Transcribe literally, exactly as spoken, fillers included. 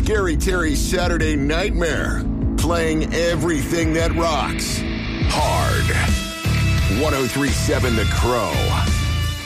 Scary Terry's Saturday Nightmare. Playing everything that rocks. Hard. one oh three point seven The Crow.